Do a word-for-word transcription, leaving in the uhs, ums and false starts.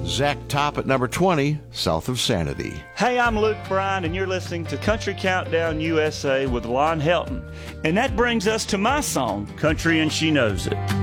Zach Top at number twenty, South of Sanity. Hey, I'm Luke Bryan, and you're listening to Country Countdown U S A with Lon Helton. And that brings us to my song, Country and She Knows It.